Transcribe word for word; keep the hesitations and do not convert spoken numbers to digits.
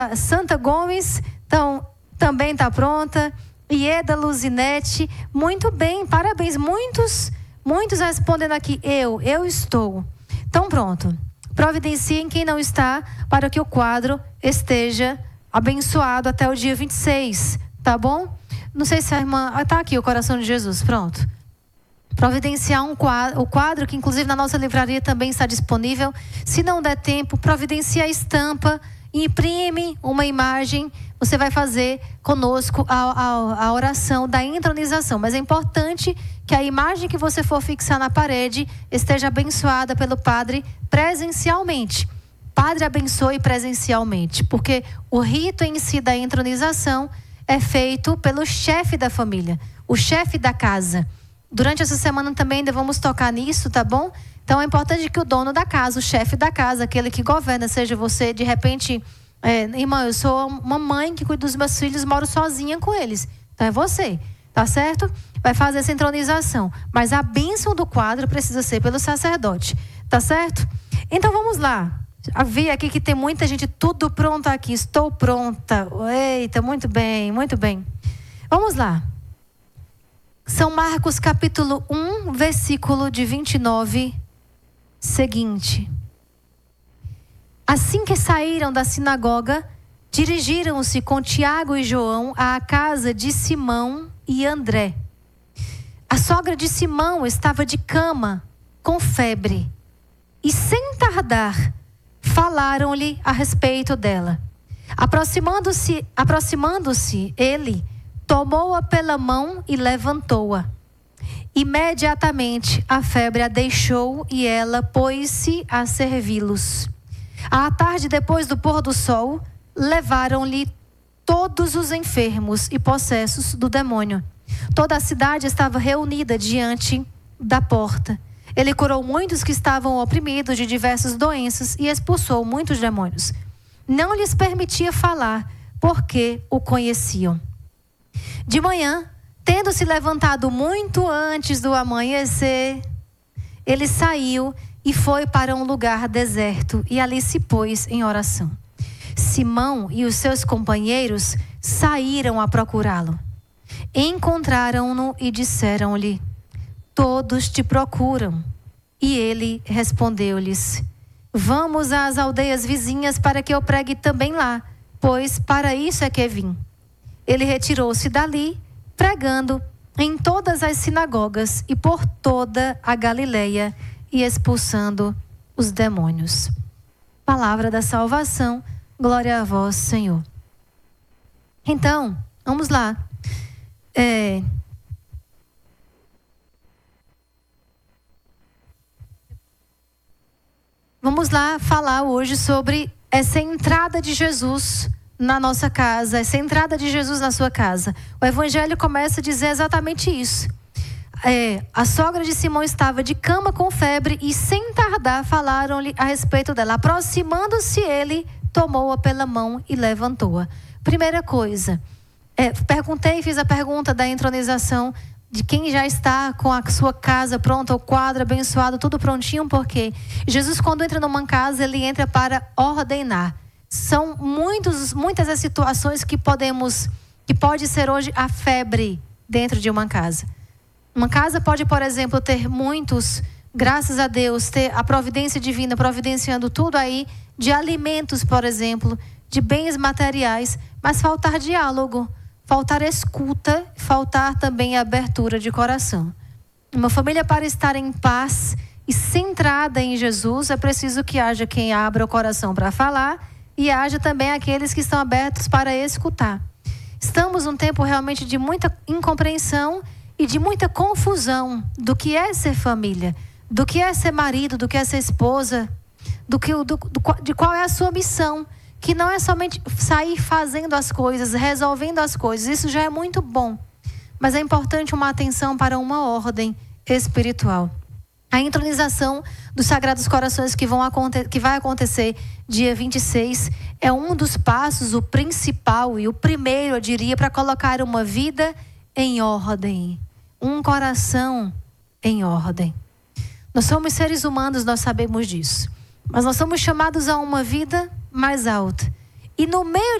Santa Gomes, então, também está pronta. Ieda Luzinete, muito bem, parabéns. Muitos, muitos respondendo aqui, eu, eu estou. Então pronto, providenciem quem não está, para que o quadro esteja abençoado até o dia vinte e seis, tá bom? Não sei se a irmã... Ah, tá aqui o coração de Jesus, pronto. Providenciar um quadro, o quadro, que inclusive na nossa livraria também está disponível. Se não der tempo, providencia a estampa, imprime uma imagem. Você vai fazer conosco a, a, a oração da entronização. Mas é importante que a imagem que você for fixar na parede esteja abençoada pelo padre presencialmente. Padre abençoe presencialmente, porque o rito em si da entronização é feito pelo chefe da família, o chefe da casa. Durante essa semana também ainda vamos tocar nisso, tá bom? Então é importante que o dono da casa, o chefe da casa, aquele que governa, seja você, de repente... É, irmã, eu sou uma mãe que cuida dos meus filhos, moro sozinha com eles. Então é você, tá certo? Vai fazer essa entronização. Mas a bênção do quadro precisa ser pelo sacerdote, tá certo? Então vamos lá. Vi aqui que tem muita gente, tudo pronto aqui. Estou pronta. Eita, muito bem, muito bem. Vamos lá. São Marcos capítulo um, versículo de vinte e nove, seguinte. Assim que saíram da sinagoga, dirigiram-se com Tiago e João à casa de Simão e André. A sogra de Simão estava de cama, com febre, e sem tardar, falaram-lhe a respeito dela. Aproximando-se, aproximando-se, ele tomou-a pela mão e levantou-a. Imediatamente a febre a deixou e ela pôs-se a servi-los. À tarde, depois do pôr do sol, levaram-lhe todos os enfermos e possessos do demônio. Toda a cidade estava reunida diante da porta. Ele curou muitos que estavam oprimidos de diversas doenças e expulsou muitos demônios. Não lhes permitia falar, porque o conheciam. De manhã, tendo se levantado muito antes do amanhecer, ele saiu e foi para um lugar deserto e ali se pôs em oração. Simão e os seus companheiros saíram a procurá-lo. Encontraram-no e disseram-lhe: todos te procuram. E ele respondeu-lhes: vamos às aldeias vizinhas para que eu pregue também lá, pois para isso é que vim. Ele retirou-se dali, pregando em todas as sinagogas e por toda a Galileia, e expulsando os demônios. Palavra da salvação, glória a vós, Senhor. Então, vamos lá. É... Vamos lá falar hoje sobre essa entrada de Jesus na nossa casa, essa entrada de Jesus na sua casa. O Evangelho começa a dizer exatamente isso. É, a sogra de Simão estava de cama com febre e sem tardar falaram-lhe a respeito dela. Aproximando-se ele, tomou-a pela mão e levantou-a. Primeira coisa, é, perguntei, fiz a pergunta da entronização de quem já está com a sua casa pronta, o quadro abençoado, tudo prontinho, porque Jesus, quando entra numa casa, ele entra para ordenar. São muitos, muitas as situações que podemos, que pode ser hoje a febre dentro de uma casa. Uma casa pode, por exemplo, ter muitos, graças a Deus, ter a providência divina providenciando tudo aí, de alimentos, por exemplo, de bens materiais, mas faltar diálogo, faltar escuta, faltar também abertura de coração. Uma família, para estar em paz e centrada em Jesus, é preciso que haja quem abra o coração para falar e haja também aqueles que estão abertos para escutar. Estamos num tempo realmente de muita incompreensão e de muita confusão do que é ser família, do que é ser marido, do que é ser esposa, do que, do, do, de qual é a sua missão, que não é somente sair fazendo as coisas, resolvendo as coisas, isso já é muito bom, mas é importante uma atenção para uma ordem espiritual. A entronização dos Sagrados Corações que, vão, que vai acontecer dia vinte e seis é um dos passos, o principal e o primeiro, eu diria, para colocar uma vida em ordem. Um coração em ordem. Nós somos seres humanos, nós sabemos disso. Mas nós somos chamados a uma vida mais alta. E no meio